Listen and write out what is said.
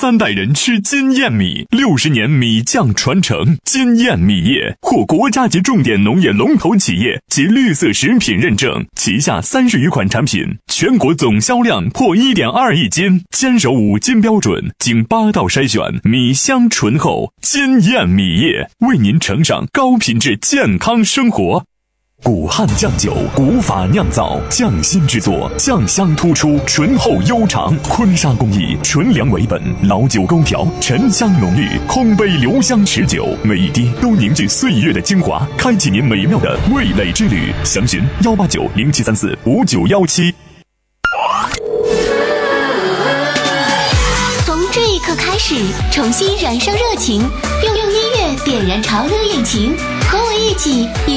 3代人吃金燕米，60年米酱传承。金燕米业获国家级重点农业龙头企业及绿色食品认证，旗下30余款产品，全国总销量破1.2亿斤，坚守5金标准，经8道筛选，米香醇厚。金燕米业为您呈上高品质健康生活。古汉酱酒，古法酿造，匠心制作，酱香突出，醇厚悠长。坤沙工艺，纯粮为本，老酒勾调，沉香浓郁，空杯留香持久，每一滴都凝聚岁月的精华，开启您美妙的味蕾之旅。详询18907345917。 从这一刻开始，重新燃烧热情，用音乐点燃潮流引擎，和我一起